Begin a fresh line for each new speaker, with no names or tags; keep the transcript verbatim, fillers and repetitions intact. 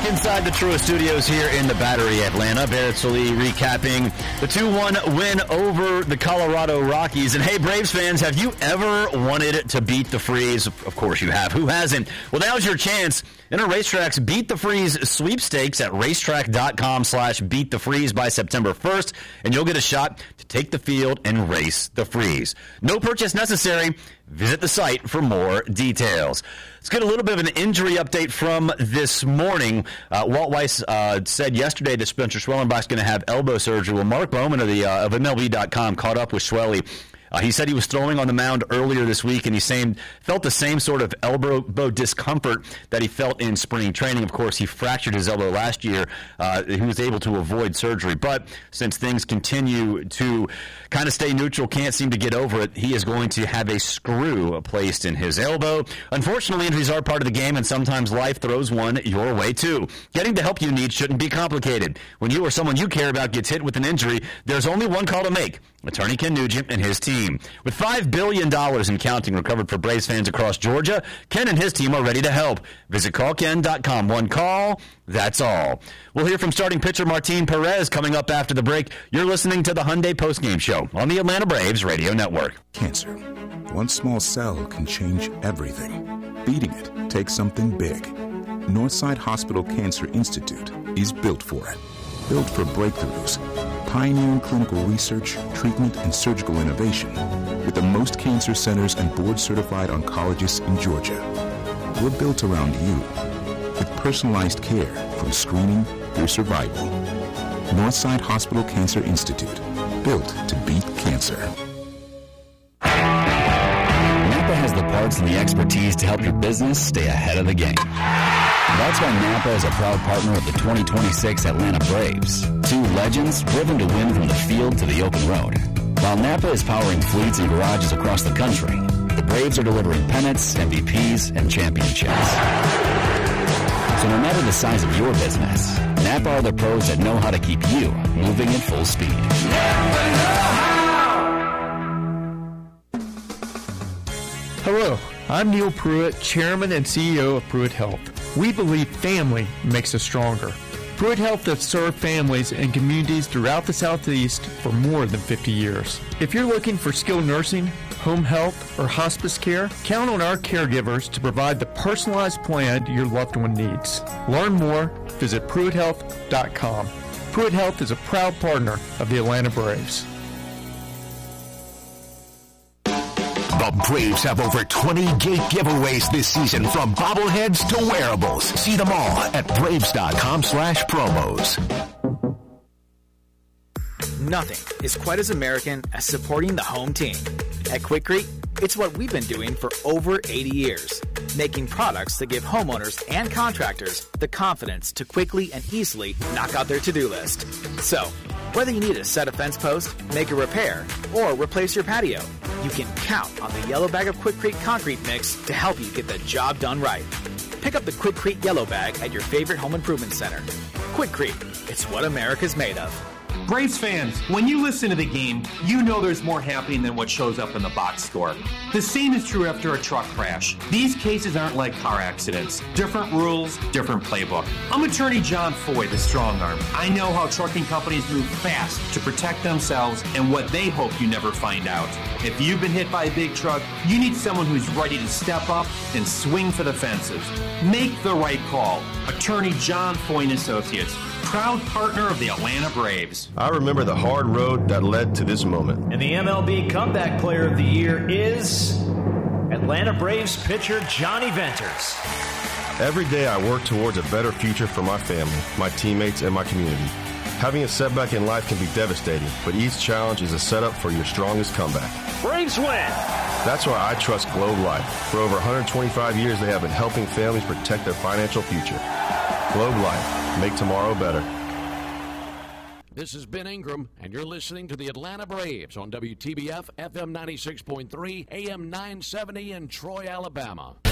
inside the Truist Studios here in the Battery, Atlanta. Barrett Sallee recapping the two one win over the Colorado Rockies. And hey, Braves fans, have you ever wanted to beat the Freeze? Of course you have. Who hasn't? Well, now's your chance. Enter Racetrack's Beat the Freeze sweepstakes at racetrack.com slash beat the freeze by September first, and you'll get a shot to take the field and race the Freeze. No purchase necessary. Visit the site for more details. Let's get a little bit of an injury update from this morning. Uh, Walt Weiss uh, said yesterday that Spencer Schwellenbach's going to have elbow surgery. Well, Mark Bowman of, the, uh, of M L B dot com caught up with Schwelly. Uh, he said he was throwing on the mound earlier this week, and he same, felt the same sort of elbow discomfort that he felt in spring training. Of course, he fractured his elbow last year. Uh, he was able to avoid surgery. But since things continue to kind of stay neutral, can't seem to get over it, he is going to have a screw placed in his elbow. Unfortunately, injuries are part of the game, and sometimes life throws one your way, too. Getting the help you need shouldn't be complicated. When you or someone you care about gets hit with an injury, there's only one call to make. Attorney Ken Nugent and his team. With five billion dollars in counting recovered for Braves fans across Georgia, Ken and his team are ready to help. Visit call ken dot com. One call, that's all. We'll hear from starting pitcher Martin Perez coming up after the break. You're listening to the Hyundai Postgame Show on the Atlanta Braves Radio Network.
Cancer. One small cell can change everything. Beating it takes something big. Northside Hospital Cancer Institute is built for it. Built for breakthroughs. Pioneering clinical research, treatment, and surgical innovation with the most cancer centers and board-certified oncologists in Georgia. We're built around you with personalized care from screening through survival. Northside Hospital Cancer Institute, built to beat cancer.
Napa has the parts and the expertise to help your business stay ahead of the game. That's why Napa is a proud partner of the twenty twenty-six Atlanta Braves. Two legends driven to win from the field to the open road. While Napa is powering fleets and garages across the country, the Braves are delivering pennants, M V Ps, and championships. So no matter the size of your business, Napa are the pros that know how to keep you moving at full speed. Napa know how!
Hello, I'm Neil Pruitt, Chairman and C E O of Pruitt Health. We believe family makes us stronger. Pruitt Health has served families and communities throughout the Southeast for more than fifty years. If you're looking for skilled nursing, home health, or hospice care, count on our caregivers to provide the personalized plan your loved one needs. Learn more, visit pruitt health dot com. Pruitt Health is a proud partner of the Atlanta Braves.
The Braves have over twenty gate giveaways this season, from bobbleheads to wearables. See them all at braves.com slash promos.
Nothing is quite as American as supporting the home team. At Quikrete, it's what we've been doing for over eighty years, making products that give homeowners and contractors the confidence to quickly and easily knock out their to-do list. So, whether you need to set a fence post, make a repair, or replace your patio, you can count on the yellow bag of Quikrete concrete mix to help you get the job done right. Pick up the Quikrete yellow bag at your favorite home improvement center. Quikrete, it's what America's made of.
Braves fans, when you listen to the game, you know there's more happening than what shows up in the box score. The same is true after a truck crash. These cases aren't like car accidents. Different rules, different playbook. I'm attorney John Foy, the strong arm. I know how trucking companies move fast to protect themselves and what they hope you never find out. If you've been hit by a big truck, you need someone who's ready to step up and swing for the fences. Make the right call. Attorney John Foy and Associates, proud partner of the Atlanta Braves.
I remember the hard road that led to this moment.
And the M L B Comeback Player of the Year is Atlanta Braves pitcher Johnny Venters.
Every day I work towards a better future for my family, my teammates, and my community. Having a setback in life can be devastating, but each challenge is a setup for your strongest comeback.
Braves win!
That's why I trust Globe Life. For over one hundred twenty-five years, they have been helping families protect their financial future. Globe Life. Make tomorrow better.
This is Ben Ingram, and you're listening to the Atlanta Braves on W T B F F M ninety-six point three, A M nine seventy in Troy, Alabama.